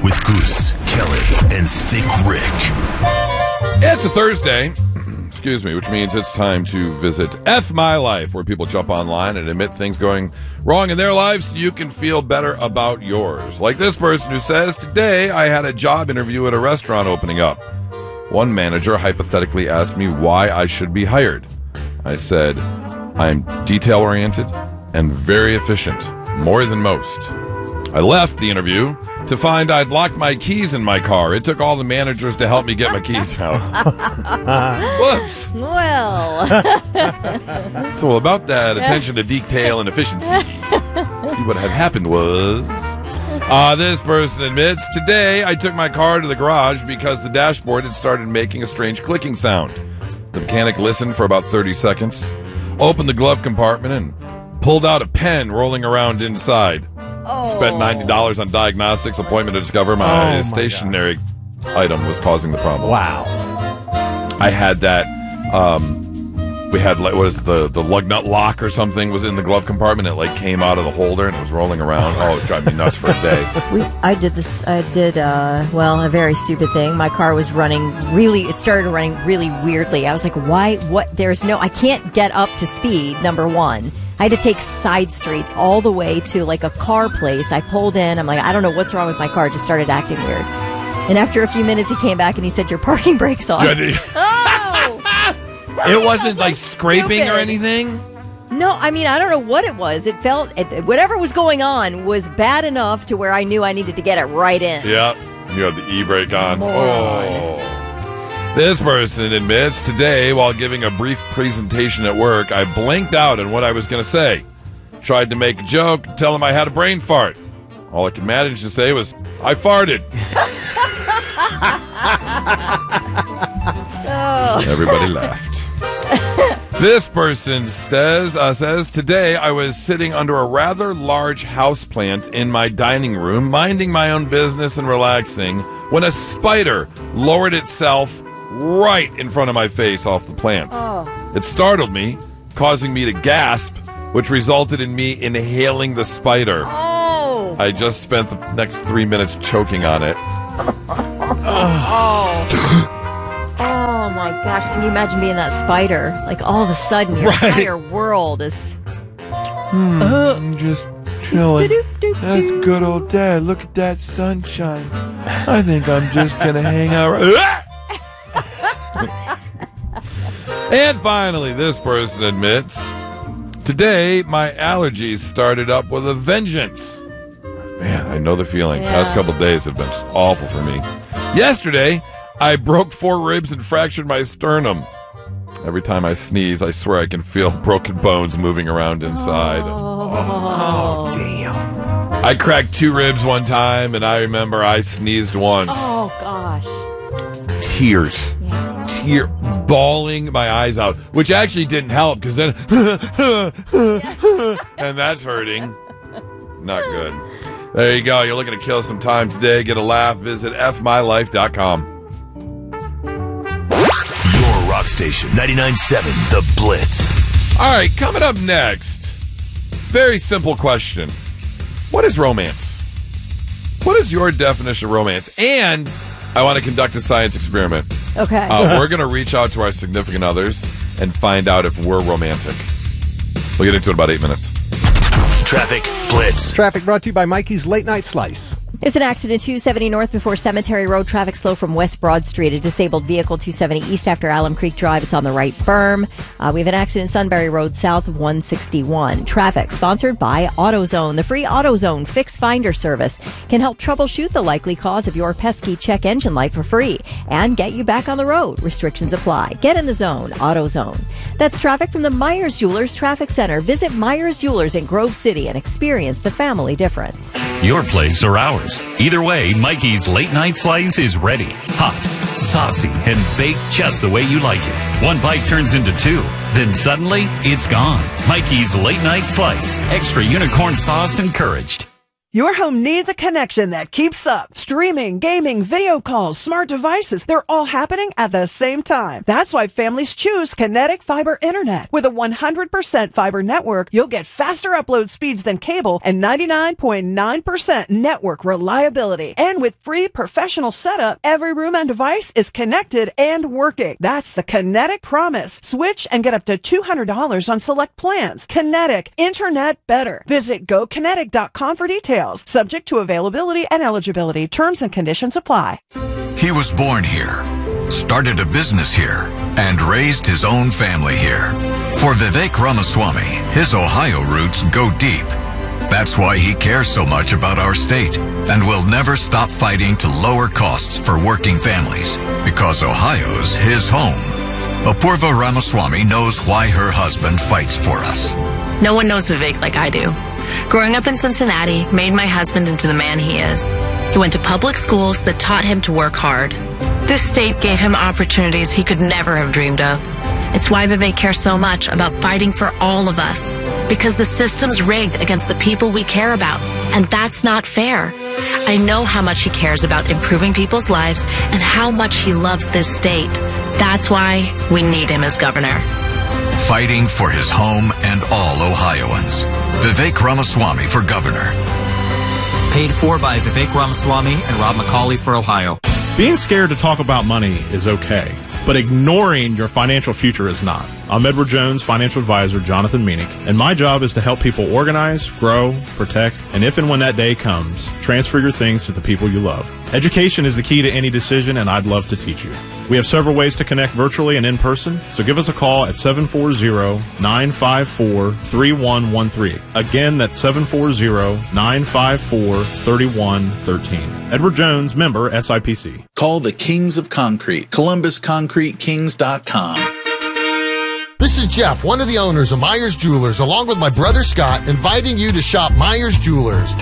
with Goose, Kelly, and Thick Rick. It's a Thursday, excuse me, which means it's time to visit F My Life, where people jump online and admit things going wrong in their lives so you can feel better about yours. Like this person who says, today I had a job interview at a restaurant opening up. One manager hypothetically asked me why I should be hired. I said, I'm detail-oriented and very efficient, more than most. I left the interview to find I'd locked my keys in my car. It took all the managers to help me get my keys out. Whoops. Well. So about that attention to detail and efficiency. See, what had happened was... this person admits, today I took my car to the garage because the dashboard had started making a strange clicking sound. The mechanic listened for about 30 seconds, opened the glove compartment, and pulled out a pen rolling around inside. Spent $90 on diagnostics appointment to discover my stationary item was causing the problem. Wow. I had that. We had, like, what is it, the lug nut lock or something was in the glove compartment. It, like, came out of the holder and it was rolling around. Oh, it was driving me nuts for a day. I did a very stupid thing. My car was it started running really weirdly. I was like, why, what, I can't get up to speed, number one. I had to take side streets all the way to, like, a car place. I pulled in. I'm like, I don't know what's wrong with my car. It just started acting weird. And after a few minutes, he came back and he said, your parking brake's on. It wasn't, like, scraping or anything? No, I mean, I don't know what it was. It felt, whatever was going on was bad enough to where I knew I needed to get it right in. Yep. You had the e-brake on. Moron. Oh. This person admits, today, while giving a brief presentation at work, I blanked out on what I was going to say. Tried to make a joke, tell him I had a brain fart. All I could manage to say was, I farted. Everybody laughed. This person says, today I was sitting under a rather large houseplant in my dining room, minding my own business and relaxing, when a spider lowered itself right in front of my face off the plant. It startled me, causing me to gasp, which resulted in me inhaling the spider. I just spent the next 3 minutes choking on it. Oh my gosh, can you imagine being that spider? Like, all of a sudden, your entire world is... I'm just chilling. That's good old dad. Look at that sunshine. I think I'm just going to hang out. And finally, this person admits, today my allergies started up with a vengeance. Man, I know the feeling. Yeah. Past couple of days have been just awful for me. Yesterday, I broke 4 ribs and fractured my sternum. Every time I sneeze, I swear I can feel broken bones moving around inside. Oh, damn. I cracked 2 ribs one time, and I remember I sneezed once. Oh, gosh. Tears. Bawling my eyes out, which actually didn't help, because then and that's hurting. Not good. There you go. You're looking to kill some time today. Get a laugh. Visit fmylife.com. Your rock station, 99.7 The Blitz. All right, coming up next, very simple question. What is romance? What is your definition of romance? And I want to conduct a science experiment. Okay. We're going to reach out to our significant others and find out if we're romantic. We'll get into it in about 8 minutes. Traffic Blitz. Traffic brought to you by Mikey's Late Night Slice. There's an accident 270 north before Cemetery Road. Traffic slow from West Broad Street. A disabled vehicle 270 east after Alum Creek Drive. It's on the right berm. We have an accident Sunbury Road south of 161. Traffic sponsored by AutoZone. The free AutoZone Fix Finder service can help troubleshoot the likely cause of your pesky check engine light for free and get you back on the road. Restrictions apply. Get in the zone. AutoZone. That's traffic from the Myers Jewelers Traffic Center. Visit Myers Jewelers in Grove City and experience the family difference. Your place or ours. Either way, Mikey's Late Night Slice is ready. Hot, saucy, and baked just the way you like it. One bite turns into 2. Then suddenly, it's gone. Mikey's Late Night Slice. Extra unicorn sauce encouraged. Your home needs a connection that keeps up. Streaming, gaming, video calls, smart devices, they're all happening at the same time. That's why families choose Kinetic Fiber Internet. With a 100% fiber network, you'll get faster upload speeds than cable and 99.9% network reliability. And with free professional setup, every room and device is connected and working. That's the Kinetic promise. Switch and get up to $200 on select plans. Kinetic. Internet better. Visit GoKinetic.com for details. Subject to availability and eligibility. Terms and conditions apply. He was born here, started a business here, and raised his own family here. For Vivek Ramaswamy, his Ohio roots go deep. That's why he cares so much about our state and will never stop fighting to lower costs for working families, because Ohio's his home. Apurva Ramaswamy knows why her husband fights for us. No one knows Vivek like I do. Growing up in Cincinnati made my husband into the man he is. He went to public schools that taught him to work hard. This state gave him opportunities he could never have dreamed of. It's why Vivek cares so much about fighting for all of us. Because the system's rigged against the people we care about. And that's not fair. I know how much he cares about improving people's lives and how much he loves this state. That's why we need him as governor. Fighting for his home and all Ohioans. Vivek Ramaswamy for governor. Paid for by Vivek Ramaswamy and Rob McCauley for Ohio. Being scared to talk about money is okay, but ignoring your financial future is not. I'm Edward Jones, financial advisor Jonathan Meanick, and my job is to help people organize, grow, protect, and if and when that day comes, transfer your things to the people you love. Education is the key to any decision, and I'd love to teach you. We have several ways to connect virtually and in person, so give us a call at 740-954-3113. Again, that's 740-954-3113. Edward Jones, member SIPC. Call the Kings of Concrete, ColumbusConcreteKings.com. This is Jeff, one of the owners of Myers Jewelers, along with my brother Scott, inviting you to shop Myers Jewelers.